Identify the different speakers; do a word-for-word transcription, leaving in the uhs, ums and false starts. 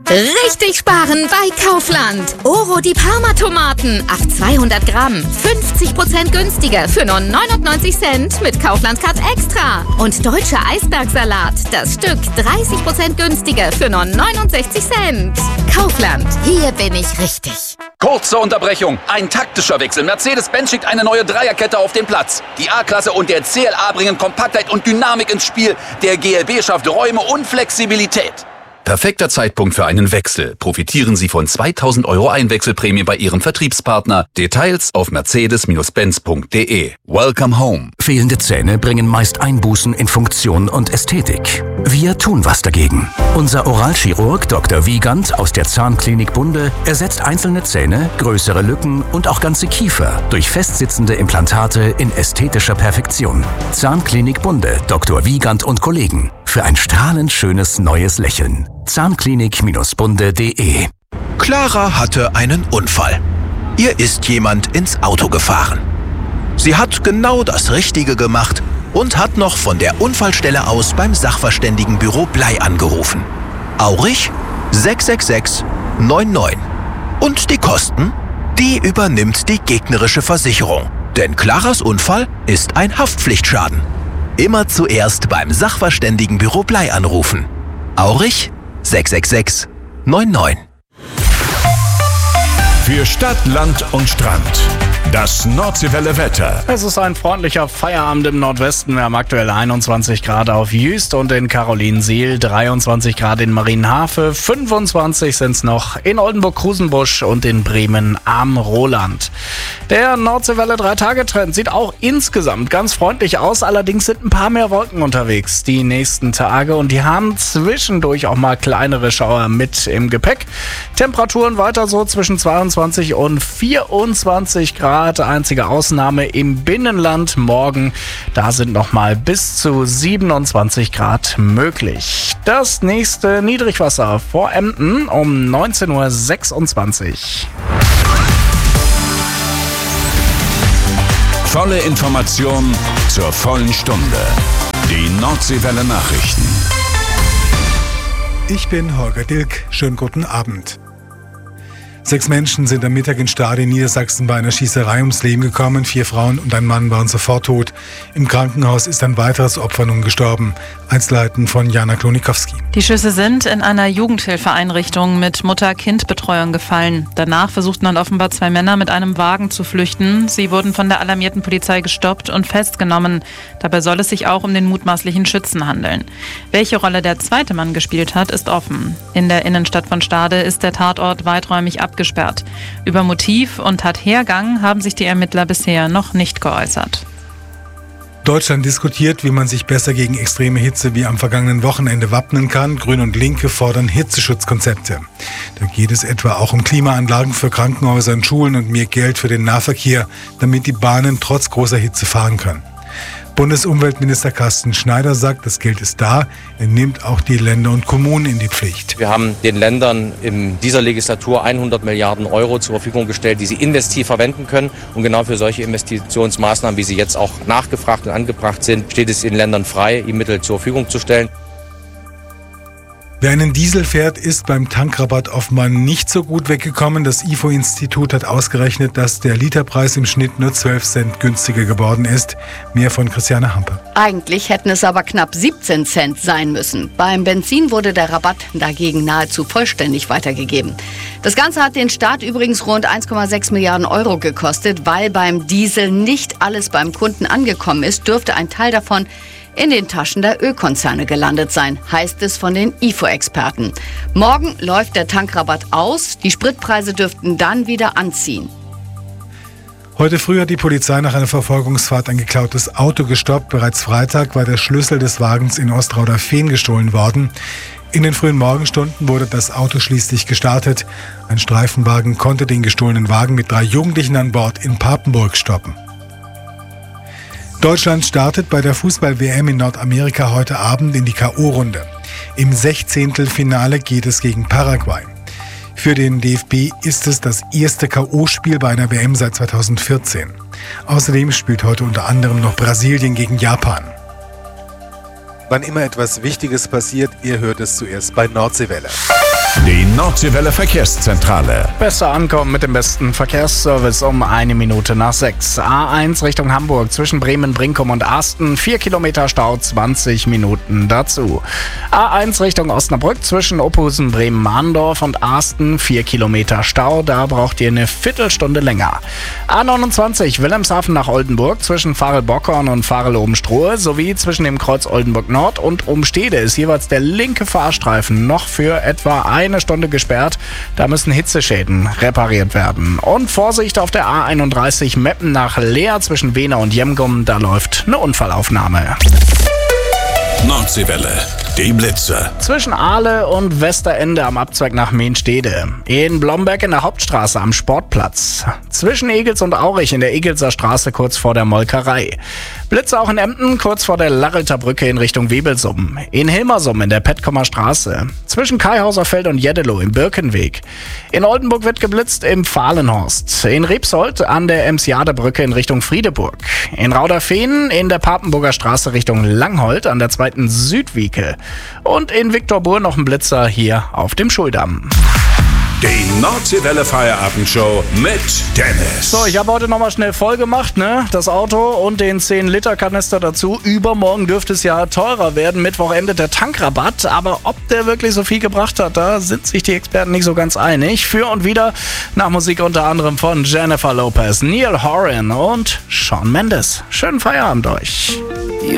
Speaker 1: Richtig sparen bei Kaufland. Oro die Parma-Tomaten auf zweihundert Gramm. fünfzig Prozent günstiger für nur neunundneunzig Cent mit Kaufland Card Extra. Und deutscher Eisbergsalat. Das Stück dreißig Prozent günstiger für nur neunundsechzig Cent. Kaufland. Hier bin ich richtig.
Speaker 2: Kurze Unterbrechung. Ein taktischer Wechsel. Mercedes-Benz schickt eine neue Dreierkette auf den Platz. Die A-Klasse und der C L A bringen Kompaktheit und Dynamik ins Spiel. Der G L B schafft Räume und Flexibilität.
Speaker 3: Perfekter Zeitpunkt für einen Wechsel. Profitieren Sie von zweitausend Euro Einwechselprämie bei Ihrem Vertriebspartner. Details auf mercedes Benz punkt de. Welcome home.
Speaker 4: Fehlende Zähne bringen meist Einbußen in Funktion und Ästhetik. Wir tun was dagegen. Unser Oralchirurg Doktor Wiegand aus der Zahnklinik Bunde ersetzt einzelne Zähne, größere Lücken und auch ganze Kiefer durch festsitzende Implantate in ästhetischer Perfektion. Zahnklinik Bunde, Doktor Wiegand und Kollegen. Für ein strahlend schönes neues Lächeln. Zahnklinik Bunde punkt de.
Speaker 5: Clara hatte einen Unfall. Ihr ist jemand ins Auto gefahren. Sie hat genau das Richtige gemacht und hat noch von der Unfallstelle aus beim Sachverständigenbüro Blei angerufen. Aurich sechs sechs sechs neun neun. Und die Kosten? Die übernimmt die gegnerische Versicherung. Denn Claras Unfall ist ein Haftpflichtschaden. Immer zuerst beim Sachverständigenbüro Blei anrufen. Aurich sechs sechs sechs neun neun.
Speaker 6: Für Stadt, Land und Strand. Das Nordseewelle Wetter.
Speaker 7: Es ist ein freundlicher Feierabend im Nordwesten. Wir haben aktuell einundzwanzig Grad auf Jüst und in Karolinsiel, dreiundzwanzig Grad in Marienhafe, fünfundzwanzig sind es noch in Oldenburg-Krusenbusch und in Bremen am Roland. Der Nordseewelle drei-Tage-Trend sieht auch insgesamt ganz freundlich aus. Allerdings sind ein paar mehr Wolken unterwegs die nächsten Tage und die haben zwischendurch auch mal kleinere Schauer mit im Gepäck. Temperaturen weiter so zwischen zweiundzwanzig und vierundzwanzig Grad. Einzige Ausnahme im Binnenland morgen. Da sind nochmal bis zu siebenundzwanzig Grad möglich. Das nächste Niedrigwasser vor Emden um neunzehn Uhr sechsundzwanzig.
Speaker 6: Volle Information zur vollen Stunde. Die Nordseewelle Nachrichten.
Speaker 8: Ich bin Holger Dilk. Schönen guten Abend. Sechs Menschen sind am Mittag in Stade in Niedersachsen bei einer Schießerei ums Leben gekommen. Vier Frauen und ein Mann waren sofort tot. Im Krankenhaus ist ein weiteres Opfer nun gestorben. Einzelheiten von Jana Klonikowski.
Speaker 9: Die Schüsse sind in einer Jugendhilfeeinrichtung mit Mutter-Kind-Betreuung gefallen. Danach versuchten dann offenbar zwei Männer mit einem Wagen zu flüchten. Sie wurden von der alarmierten Polizei gestoppt und festgenommen. Dabei soll es sich auch um den mutmaßlichen Schützen handeln. Welche Rolle der zweite Mann gespielt hat, ist offen. In der Innenstadt von Stade ist der Tatort weiträumig abgesperrt. Über Motiv und Tathergang haben sich die Ermittler bisher noch nicht geäußert.
Speaker 8: Deutschland diskutiert, wie man sich besser gegen extreme Hitze wie am vergangenen Wochenende wappnen kann. Grün und Linke fordern Hitzeschutzkonzepte. Da geht es etwa auch um Klimaanlagen für Krankenhäuser und Schulen und mehr Geld für den Nahverkehr, damit die Bahnen trotz großer Hitze fahren können. Bundesumweltminister Carsten Schneider sagt, das Geld ist da. Er nimmt auch die Länder und Kommunen in die Pflicht.
Speaker 10: Wir haben den Ländern in dieser Legislatur hundert Milliarden Euro zur Verfügung gestellt, die sie investiv verwenden können. Und genau für solche Investitionsmaßnahmen, wie sie jetzt auch nachgefragt und angebracht sind, steht es den Ländern frei, die Mittel zur Verfügung zu stellen.
Speaker 8: Wer einen Diesel fährt, ist beim Tankrabatt offenbar nicht so gut weggekommen. Das I F O-Institut hat ausgerechnet, dass der Literpreis im Schnitt nur zwölf Cent günstiger geworden ist. Mehr von Christiane Hampe.
Speaker 11: Eigentlich hätten es aber knapp siebzehn Cent sein müssen. Beim Benzin wurde der Rabatt dagegen nahezu vollständig weitergegeben. Das Ganze hat den Staat übrigens rund eins Komma sechs Milliarden Euro gekostet. Weil beim Diesel nicht alles beim Kunden angekommen ist, dürfte ein Teil davon in den Taschen der Ölkonzerne gelandet sein, heißt es von den I F O-Experten. Morgen läuft der Tankrabatt aus, die Spritpreise dürften dann wieder anziehen.
Speaker 8: Heute früh hat die Polizei nach einer Verfolgungsfahrt ein geklautes Auto gestoppt. Bereits Freitag war der Schlüssel des Wagens in Ostrauder-Fehn gestohlen worden. In den frühen Morgenstunden wurde das Auto schließlich gestartet. Ein Streifenwagen konnte den gestohlenen Wagen mit drei Jugendlichen an Bord in Papenburg stoppen. Deutschland startet bei der Fußball-W M in Nordamerika heute Abend in die K O-Runde. Im Sechzehntelfinale geht es gegen Paraguay. Für den D F B ist es das erste K O-Spiel bei einer W M seit zweitausendvierzehn. Außerdem spielt heute unter anderem noch Brasilien gegen Japan.
Speaker 12: Wann immer etwas Wichtiges passiert, ihr hört es zuerst bei Nordseewelle.
Speaker 6: Die Nordseewelle Verkehrszentrale.
Speaker 7: Besser ankommen mit dem besten Verkehrsservice um eine Minute nach sechs. A eins Richtung Hamburg zwischen Bremen, Brinkum und Asten. vier Kilometer Stau, zwanzig Minuten dazu. A eins Richtung Osnabrück zwischen Opphusen, Bremen, Mahndorf und Asten. vier Kilometer Stau, da braucht ihr eine Viertelstunde länger. A neunundzwanzig Wilhelmshaven nach Oldenburg zwischen Farel-Bockhorn und Farel-Obenstruhe sowie zwischen dem Kreuz Oldenburg Nord und Umstede ist jeweils der linke Fahrstreifen noch für etwa eine Stunde gesperrt. Da müssen Hitzeschäden repariert werden. Und Vorsicht auf der A einunddreißig Meppen nach Leer zwischen Wehner und Jemgum, da läuft eine Unfallaufnahme.
Speaker 6: Nordseewelle, die Blitze.
Speaker 7: Zwischen Ahle und Westerende am Abzweig nach Mehnstede. In Blomberg in der Hauptstraße am Sportplatz. Zwischen Egels und Aurich in der Egelser Straße kurz vor der Molkerei. Blitze auch in Emden kurz vor der Larrelter Brücke in Richtung Webelsum. In Hilmersum in der Petkomer Straße. Zwischen Kaihauserfeld und Jeddelo im Birkenweg. In Oldenburg wird geblitzt im Fahlenhorst. In Rebsold an der Emsjader-Brücke in Richtung Friedeburg. In Rauderfehn in der Papenburger Straße Richtung Langholt an der zweiten Südwieke. Und in Viktorbur noch ein Blitzer hier auf dem Schuldamm.
Speaker 6: Die Nordseewelle Feierabendshow mit Dennis.
Speaker 7: So, ich habe heute nochmal schnell voll gemacht, ne? Das Auto und den zehn Liter Kanister dazu. Übermorgen dürfte es ja teurer werden. Mittwoch endet der Tankrabatt. Aber ob der wirklich so viel gebracht hat, da sind sich die Experten nicht so ganz einig. Für und wieder nach Musik unter anderem von Jennifer Lopez, Neil Horan und Shawn Mendes. Schönen Feierabend euch.